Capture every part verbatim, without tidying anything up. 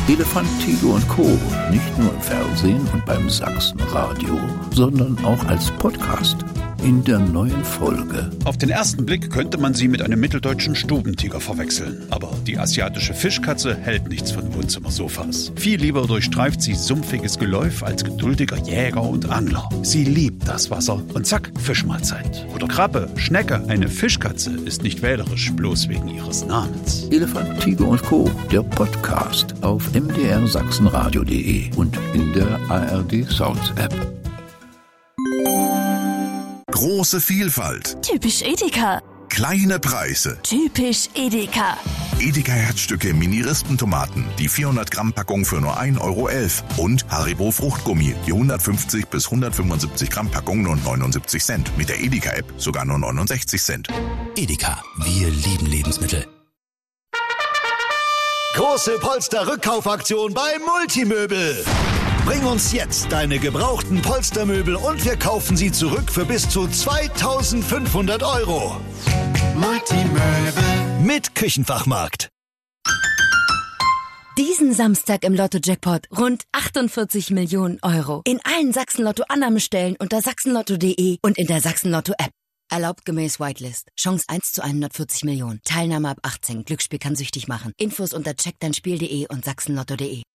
Elefant, Tiger und Co. Nicht nur im Fernsehen und beim Sachsenradio, sondern auch als Podcast. In der neuen Folge. Auf den ersten Blick könnte man sie mit einem mitteldeutschen Stubentiger verwechseln. Aber die asiatische Fischkatze hält nichts von Wohnzimmersofas. Viel lieber durchstreift sie sumpfiges Geläuf als geduldiger Jäger und Angler. Sie liebt das Wasser und zack, Fischmahlzeit. Oder Krabbe, Schnecke. Eine Fischkatze ist nicht wählerisch, bloß wegen ihres Namens. Elefant, Tiger und Co. Der Podcast auf m d r sachsenradio punkt de und in der A R D Sounds App. Große Vielfalt. Typisch Edeka. Kleine Preise. Typisch Edeka. Edeka Herzstücke Mini-Rispentomaten, die vierhundert Gramm Packung für nur ein Euro elf. Und Haribo Fruchtgummi, die hundertfünfzig bis hundertfünfundsiebzig Gramm Packung nur neunundsiebzig Cent. Mit der Edeka-App sogar nur neunundsechzig Cent. Edeka, wir lieben Lebensmittel. Große Polster-Rückkaufaktion bei Multimöbel. Bring uns jetzt deine gebrauchten Polstermöbel und wir kaufen sie zurück für bis zu zweitausendfünfhundert Euro. Multimöbel mit Küchenfachmarkt. Diesen Samstag im Lotto-Jackpot rund achtundvierzig Millionen Euro. In allen Sachsen-Lotto-Annahmestellen unter sachsenlotto punkt de und in der Sachsen-Lotto-App. Erlaubt gemäß Whitelist. Chance eins zu hundertvierzig Millionen. Teilnahme ab achtzehn. Glücksspiel kann süchtig machen. Infos unter check dein spiel punkt de und sachsenlotto punkt de.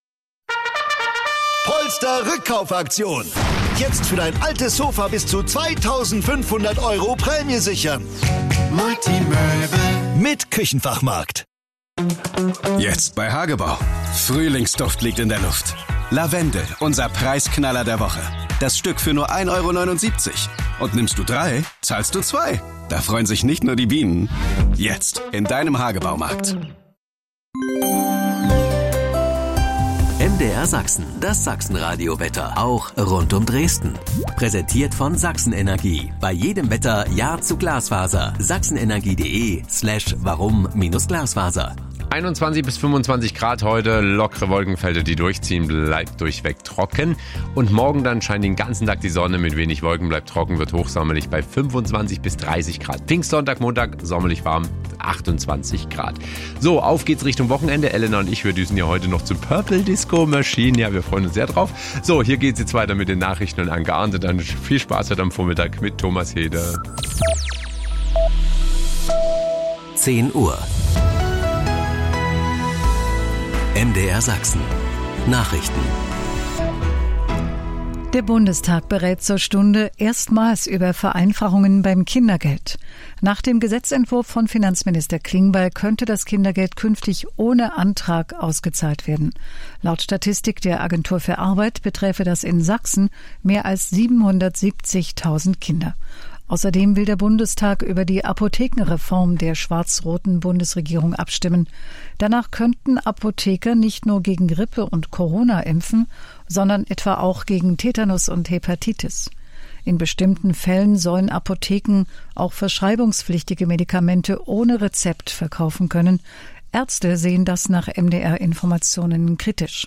Polster-Rückkaufaktion. Jetzt für dein altes Sofa bis zu zweitausendfünfhundert Euro Prämie sichern. Multimöbel mit Küchenfachmarkt. Jetzt bei Hagebau. Frühlingsduft liegt in der Luft. Lavendel, unser Preisknaller der Woche. Das Stück für nur ein Euro neunundsiebzig. Und nimmst du drei, zahlst du zwei. Da freuen sich nicht nur die Bienen. Jetzt in deinem Hagebaumarkt. M D R Sachsen, das Sachsenradio-Wetter, auch rund um Dresden. Präsentiert von Sachsenenergie. Bei jedem Wetter Ja zu Glasfaser. sachsenenergie.de slash warum minus Glasfaser. einundzwanzig bis fünfundzwanzig Grad heute, lockere Wolkenfelder, die durchziehen, bleibt durchweg trocken. Und morgen dann scheint den ganzen Tag die Sonne mit wenig Wolken, bleibt trocken, wird hochsommerlich bei fünfundzwanzig bis dreißig Grad. Pfingstsonntag, Montag, sommerlich warm, achtundzwanzig Grad. So, auf geht's Richtung Wochenende. Elena und ich, wir düsen ja heute noch zu Purple Disco Machine. Ja, wir freuen uns sehr drauf. So, hier geht's jetzt weiter mit den Nachrichten und angeahnte. Dann viel Spaß heute am Vormittag mit Thomas Heder. zehn Uhr. M D R Sachsen. Nachrichten. Der Bundestag berät zur Stunde erstmals über Vereinfachungen beim Kindergeld. Nach dem Gesetzentwurf von Finanzminister Klingbeil könnte das Kindergeld künftig ohne Antrag ausgezahlt werden. Laut Statistik der Agentur für Arbeit beträfe das in Sachsen mehr als siebenhundertsiebzigtausend Kinder. Außerdem will der Bundestag über die Apothekenreform der schwarz-roten Bundesregierung abstimmen. Danach könnten Apotheker nicht nur gegen Grippe und Corona impfen, sondern etwa auch gegen Tetanus und Hepatitis. In bestimmten Fällen sollen Apotheken auch verschreibungspflichtige Medikamente ohne Rezept verkaufen können. Ärzte sehen das nach M D R-Informationen kritisch.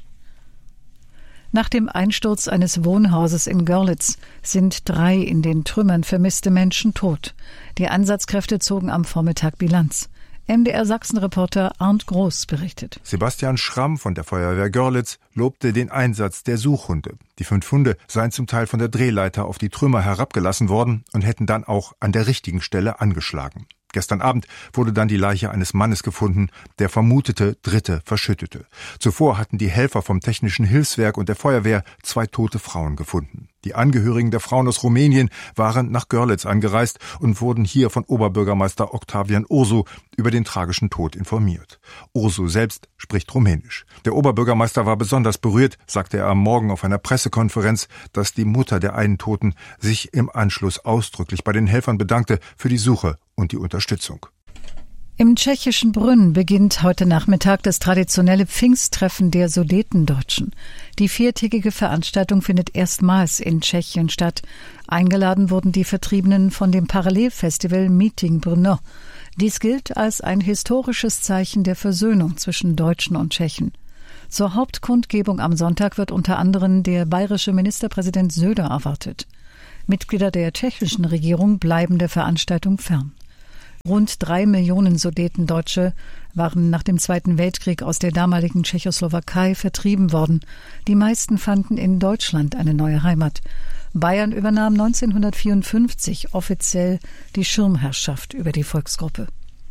Nach dem Einsturz eines Wohnhauses in Görlitz sind drei in den Trümmern vermisste Menschen tot. Die Einsatzkräfte zogen am Vormittag Bilanz. M D R-Sachsen-Reporter Arndt Groß berichtet. Sebastian Schramm von der Feuerwehr Görlitz lobte den Einsatz der Suchhunde. Die fünf Hunde seien zum Teil von der Drehleiter auf die Trümmer herabgelassen worden und hätten dann auch an der richtigen Stelle angeschlagen. Gestern Abend wurde dann die Leiche eines Mannes gefunden, der vermutete Dritte verschüttete. Zuvor hatten die Helfer vom Technischen Hilfswerk und der Feuerwehr zwei tote Frauen gefunden. Die Angehörigen der Frauen aus Rumänien waren nach Görlitz angereist und wurden hier von Oberbürgermeister Octavian Ursu über den tragischen Tod informiert. Ursu selbst spricht Rumänisch. Der Oberbürgermeister war besonders berührt, sagte er am Morgen auf einer Pressekonferenz, dass die Mutter der einen Toten sich im Anschluss ausdrücklich bei den Helfern bedankte für die Suche und die Unterstützung. Im tschechischen Brünn beginnt heute Nachmittag das traditionelle Pfingsttreffen der Sudetendeutschen. Die viertägige Veranstaltung findet erstmals in Tschechien statt. Eingeladen wurden die Vertriebenen von dem Parallelfestival Meeting Brno. Dies gilt als ein historisches Zeichen der Versöhnung zwischen Deutschen und Tschechen. Zur Hauptkundgebung am Sonntag wird unter anderem der bayerische Ministerpräsident Söder erwartet. Mitglieder der tschechischen Regierung bleiben der Veranstaltung fern. Rund drei Millionen Sudetendeutsche waren nach dem Zweiten Weltkrieg aus der damaligen Tschechoslowakei vertrieben worden. Die meisten fanden in Deutschland eine neue Heimat. Bayern übernahm neunzehnhundertvierundfünfzig offiziell die Schirmherrschaft über die Volksgruppe.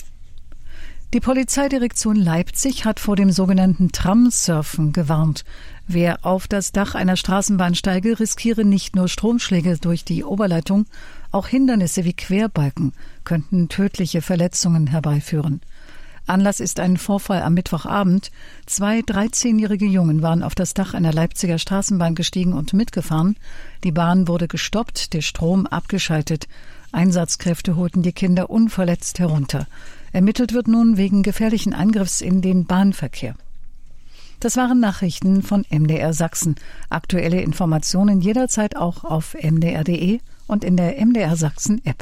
Die Polizeidirektion Leipzig hat vor dem sogenannten Tramsurfen gewarnt. Wer auf das Dach einer Straßenbahn steige, riskiere nicht nur Stromschläge durch die Oberleitung, auch Hindernisse wie Querbalken könnten tödliche Verletzungen herbeiführen. Anlass ist ein Vorfall am Mittwochabend. Zwei dreizehnjährige Jungen waren auf das Dach einer Leipziger Straßenbahn gestiegen und mitgefahren. Die Bahn wurde gestoppt, der Strom abgeschaltet. Einsatzkräfte holten die Kinder unverletzt herunter. Ermittelt wird nun wegen gefährlichen Angriffs in den Bahnverkehr. Das waren Nachrichten von M D R Sachsen. Aktuelle Informationen jederzeit auch auf m d r punkt d e und in der M D R Sachsen App.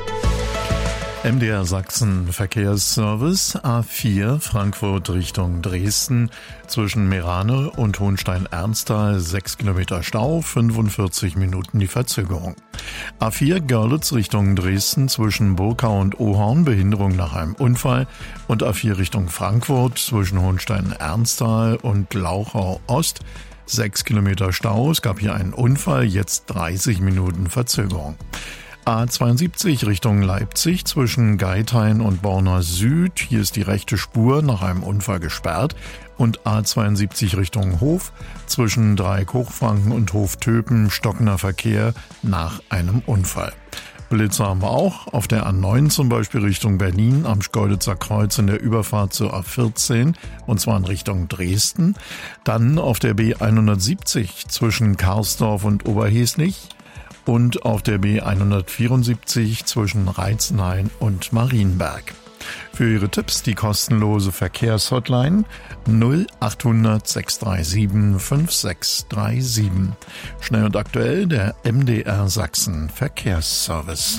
M D R Sachsen Verkehrsservice A vier Frankfurt Richtung Dresden zwischen Meerane und Hohenstein-Ernsthal sechs Kilometer Stau, fünfundvierzig Minuten die Verzögerung. A vier Görlitz Richtung Dresden zwischen Burkau und Ohorn Behinderung nach einem Unfall und A vier Richtung Frankfurt zwischen Hohenstein-Ernsthal und Glauchau Ost sechs Kilometer Stau. Es gab hier einen Unfall, jetzt dreißig Minuten Verzögerung. A zweiundsiebzig Richtung Leipzig zwischen Geithain und Borna Süd. Hier ist die rechte Spur nach einem Unfall gesperrt. Und A zweiundsiebzig Richtung Hof zwischen Dreieck-Hochfranken und Hof-Töpen stockender Verkehr nach einem Unfall. Blitzer haben wir auch. Auf der A neun zum Beispiel Richtung Berlin am Schkeuditzer Kreuz in der Überfahrt zur A vierzehn und zwar in Richtung Dresden. Dann auf der B hundertsiebzig zwischen Karsdorf und Oberheslich. Und auf der B hundertvierundsiebzig zwischen Reitzenhain und Marienberg. Für Ihre Tipps die kostenlose Verkehrshotline null achthundert sechs drei sieben fünf sechs drei sieben. Schnell und aktuell der M D R Sachsen Verkehrsservice.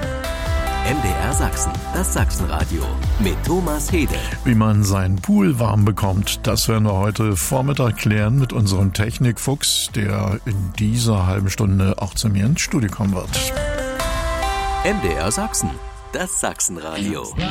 M D R Sachsen, das Sachsenradio mit Thomas Hede. Wie man seinen Pool warm bekommt, das werden wir heute Vormittag klären mit unserem Technikfuchs, der in dieser halben Stunde auch zu mir ins Studio kommen wird. M D R Sachsen, das Sachsenradio.